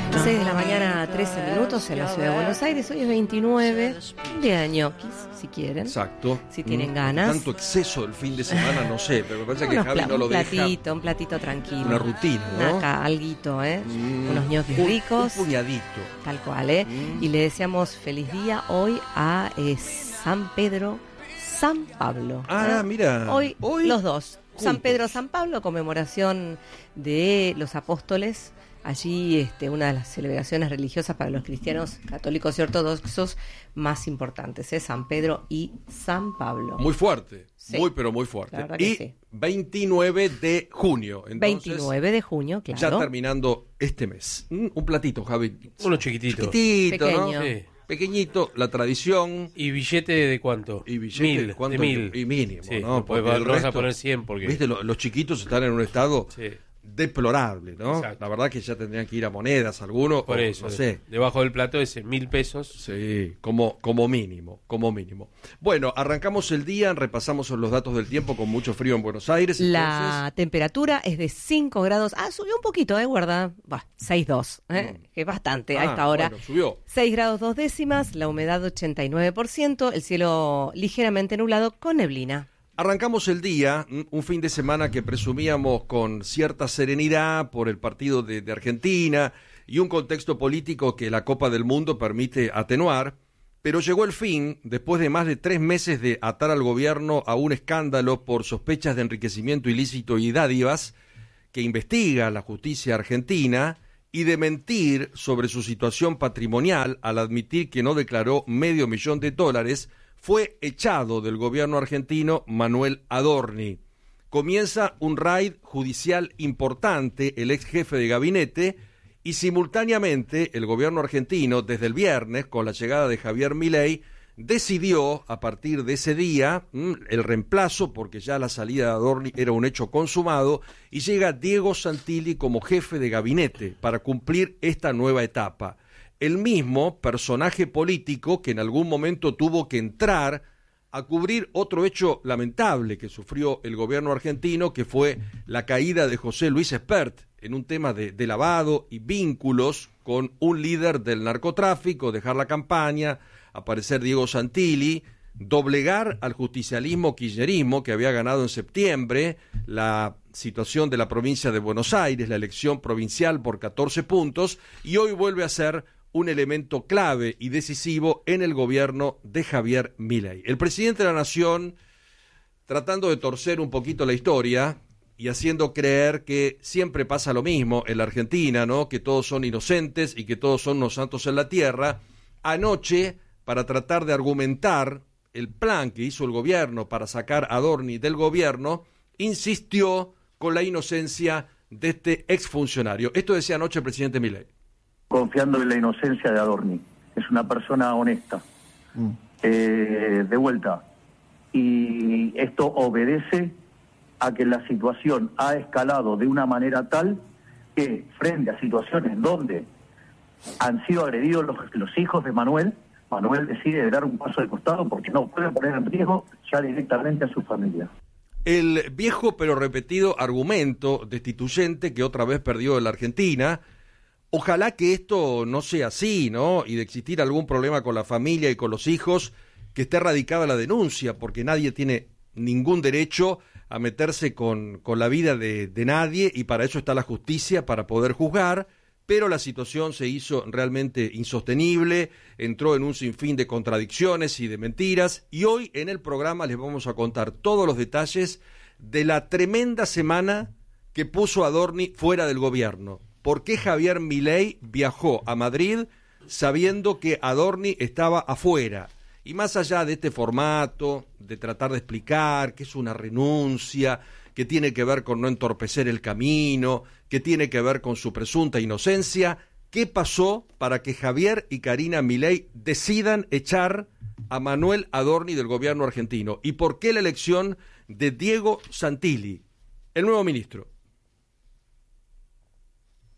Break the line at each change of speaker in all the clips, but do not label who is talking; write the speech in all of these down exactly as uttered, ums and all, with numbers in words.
seis de la mañana, trece minutos en la ciudad de Buenos Aires. Hoy es veintinueve de año, si quieren.
Exacto.
Si tienen
mm,
ganas.
Tanto exceso del fin de semana, no sé, pero me parece que
Unos
Javi
pla-
no lo
un
deja.
platito, un platito tranquilo.
Una rutina, ¿no?
Acá, alguito, ¿eh?
Mm,
Unos ñoquis
un,
ricos.
Un puñadito.
Tal cual, ¿eh?
Mm.
Y le deseamos feliz día hoy a eh, San Pedro, San Pablo.
Ah,
¿eh?
mira.
Hoy,
Hoy
los dos. San
juntos.
Pedro, San Pablo, conmemoración de los apóstoles. Allí este, una de las celebraciones religiosas para los cristianos católicos y ortodoxos más importantes, ¿eh? San Pedro y San Pablo.
Muy fuerte,
Sí.
muy pero muy fuerte.
La verdad que
Y
sí.
veintinueve de junio. Entonces,
veintinueve de junio, claro.
ya terminando este mes. Mm, un platito, Javi.
Uno chiquitito.
Chiquitito,
Pequeño.
¿no?
Sí.
Pequeñito, la tradición.
¿Y billete de cuánto?
Y billete,
mil,
¿cuánto?
de mil.
Y mínimo,
Sí,
¿no?
pues
Porque el
vas a
resto,
poner cien porque...
Viste, lo- los chiquitos están en un estado
Sí,
deplorable, ¿no?
Exacto.
La verdad que ya tendrían que ir a monedas algunos.
por
o,
eso.
No sé.
Debajo del plato es mil pesos.
Sí, como, como mínimo, como mínimo. Bueno, arrancamos el día, repasamos los datos del tiempo con mucho frío en Buenos Aires.
La temperatura es de cinco grados. Ah, subió un poquito, ¿eh? Guarda. Bah, seis coma dos, ¿eh?
Mm.
Que es bastante a
Ah,
esta hora.
bueno, subió.
seis grados dos décimas, la humedad ochenta y nueve por ciento, el cielo ligeramente nublado con neblina.
Arrancamos el día, un fin de semana que presumíamos con cierta serenidad por el partido de, de Argentina y un contexto político que la Copa del Mundo permite atenuar, pero llegó el fin después de más de tres meses de atar al gobierno a un escándalo por sospechas de enriquecimiento ilícito y dádivas que investiga la justicia argentina y de mentir sobre su situación patrimonial al admitir que no declaró medio millón de dólares. Fue echado del gobierno argentino Manuel Adorni. Comienza un raid judicial importante, el ex jefe de gabinete, y simultáneamente el gobierno argentino, desde el viernes, con la llegada de Javier Milei, decidió, a partir de ese día, el reemplazo, porque ya la salida de Adorni era un hecho consumado, y llega Diego Santilli como jefe de gabinete para cumplir esta nueva etapa. El mismo personaje político que en algún momento tuvo que entrar a cubrir otro hecho lamentable que sufrió el gobierno argentino, que fue la caída de José Luis Espert en un tema de, de lavado y vínculos con un líder del narcotráfico, dejar la campaña, aparecer Diego Santilli, doblegar al justicialismo kirchnerismo que había ganado en septiembre la situación de la provincia de Buenos Aires, la elección provincial por catorce puntos, y hoy vuelve a ser un elemento clave y decisivo en el gobierno de Javier Milei. El presidente de la Nación, tratando de torcer un poquito la historia y haciendo creer que siempre pasa lo mismo en la Argentina, ¿no? Que todos son inocentes y que todos son unos santos en la tierra, anoche, para tratar de argumentar el plan que hizo el gobierno para sacar a Adorni del gobierno, insistió con la inocencia de este exfuncionario. Esto decía anoche el presidente Milei.
Confiando en la inocencia de Adorni. Es una persona honesta. Mm. Eh, de vuelta. Y esto obedece a que la situación ha escalado de una manera tal que, frente a situaciones donde han sido agredidos los, los hijos de Manuel, Manuel decide dar un paso de costado porque no puede poner en riesgo ya directamente a su familia.
El viejo pero repetido argumento destituyente que otra vez perdió la Argentina. Ojalá que esto no sea así, ¿no? Y de existir algún problema con la familia y con los hijos, que esté radicada la denuncia, porque nadie tiene ningún derecho a meterse con, con la vida de, de nadie, y para eso está la justicia, para poder juzgar, pero la situación se hizo realmente insostenible, entró en un sinfín de contradicciones y de mentiras, y hoy en el programa les vamos a contar todos los detalles de la tremenda semana que puso a Adorni fuera del gobierno. ¿Por qué Javier Milei viajó a Madrid sabiendo que Adorni estaba afuera? Y más allá de este formato, de tratar de explicar que es una renuncia, que tiene que ver con no entorpecer el camino, que tiene que ver con su presunta inocencia, ¿qué pasó para que Javier y Karina Milei decidan echar a Manuel Adorni del gobierno argentino? ¿Y por qué la elección de Diego Santilli, el nuevo ministro?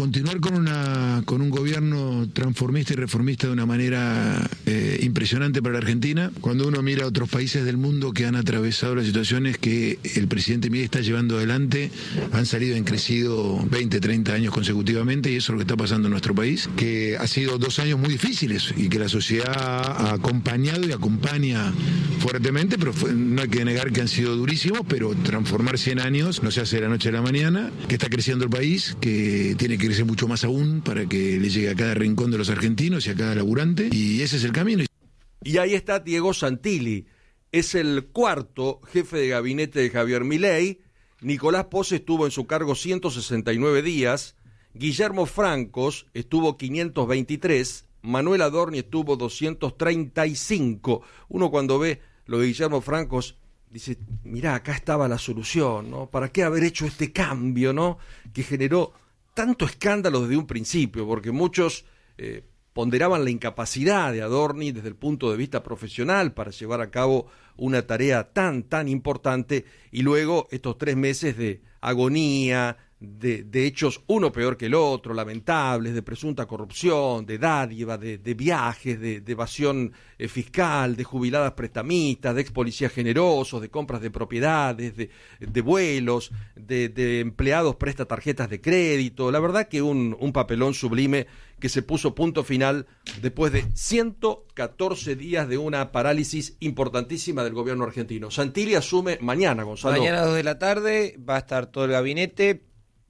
continuar con una con un gobierno transformista y reformista de una manera eh, impresionante para la Argentina. Cuando uno mira a otros países del mundo que han atravesado las situaciones que el presidente Milei está llevando adelante, han salido, han crecido veinte, treinta años consecutivamente, y eso es lo que está pasando en nuestro país, que ha sido dos años muy difíciles y que la sociedad ha acompañado y acompaña fuertemente, pero fue, no hay que negar que han sido durísimos, pero transformar cien años no se hace de la noche a la mañana, que está creciendo el país, que tiene que crecer mucho más aún para que le llegue a cada rincón de los argentinos y a cada laburante, y ese es el camino.
Y ahí está Diego Santilli, es el cuarto jefe de gabinete de Javier Milei. Nicolás Pose estuvo en su cargo ciento sesenta y nueve días, Guillermo Francos estuvo quinientos veintitrés, Manuel Adorni estuvo doscientos treinta y cinco. Uno cuando ve lo de Guillermo Francos dice, mirá, acá estaba la solución, ¿no? ¿Para qué haber hecho este cambio, ¿no? Que generó tanto escándalo desde un principio, porque muchos eh, ponderaban la incapacidad de Adorni desde el punto de vista profesional para llevar a cabo una tarea tan, tan importante, y luego estos tres meses de agonía, de, de hechos uno peor que el otro, lamentables, de presunta corrupción, de dádiva, de, de viajes, de, de evasión eh, fiscal, de jubiladas prestamistas, de ex policías generosos, de compras de propiedades, de, de vuelos, de, de empleados presta tarjetas de crédito. La verdad que un, un papelón sublime que se puso punto final después de ciento catorce días de una parálisis importantísima del gobierno argentino. Santilli asume mañana, Gonzalo.
Mañana a dos de la tarde va a estar todo el gabinete.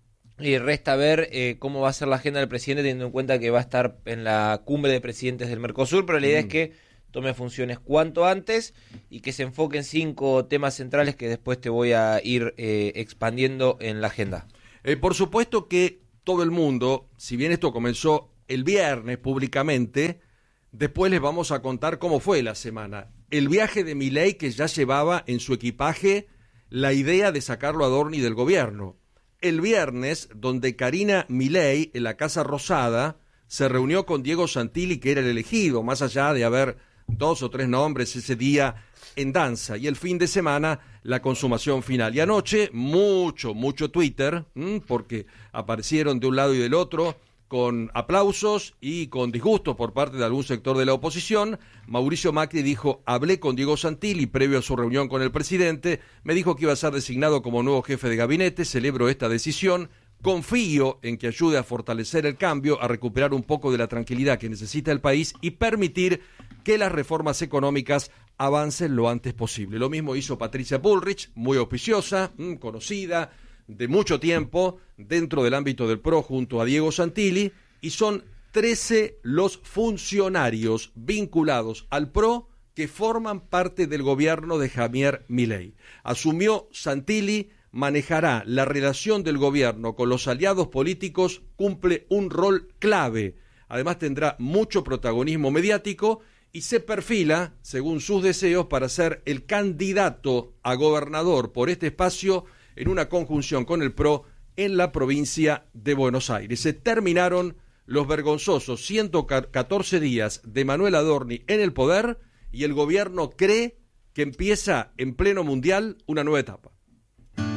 Y resta ver eh, cómo va a ser la agenda del presidente, teniendo en cuenta que va a estar en la cumbre de presidentes del Mercosur, pero la idea mm. es que tome funciones cuanto antes y que se enfoque en cinco temas centrales que después te voy a ir eh, expandiendo en la agenda.
Eh, por supuesto que todo el mundo, si bien esto comenzó el viernes públicamente, después les vamos a contar cómo fue la semana. El viaje de Milei, que ya llevaba en su equipaje la idea de sacarlo a Adorni del gobierno. El viernes, donde Karina Milei, en la Casa Rosada, se reunió con Diego Santilli, que era el elegido, más allá de haber dos o tres nombres ese día en danza. Y el fin de semana, la consumación final. Y anoche, mucho, mucho Twitter, ¿m? porque aparecieron de un lado y del otro, con aplausos y con disgusto por parte de algún sector de la oposición. Mauricio Macri dijo, hablé con Diego Santilli previo a su reunión con el presidente, me dijo que iba a ser designado como nuevo jefe de gabinete, celebro esta decisión, confío en que ayude a fortalecer el cambio, a recuperar un poco de la tranquilidad que necesita el país y permitir que las reformas económicas avancen lo antes posible. Lo mismo hizo Patricia Bullrich, muy auspiciosa, mmm, conocida, de mucho tiempo dentro del ámbito del P R O junto a Diego Santilli, y son trece los funcionarios vinculados al P R O que forman parte del gobierno de Javier Milei. Asumió Santilli, manejará la relación del gobierno con los aliados políticos, cumple un rol clave, además tendrá mucho protagonismo mediático y se perfila, según sus deseos, para ser el candidato a gobernador por este espacio en una conjunción con el P R O en la provincia de Buenos Aires. Se terminaron los vergonzosos ciento catorce días de Manuel Adorni en el poder y el gobierno cree que empieza en pleno mundial una nueva etapa.